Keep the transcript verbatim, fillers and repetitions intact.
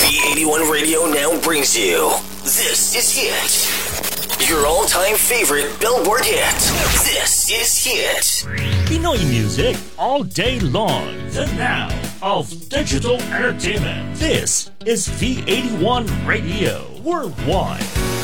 V eighty-one Radio now brings you This Is Hit. Your all-time favorite Billboard hit. This is Hit. Pinoy music all day long. The now of digital entertainment. This is V eighty-one Radio Worldwide.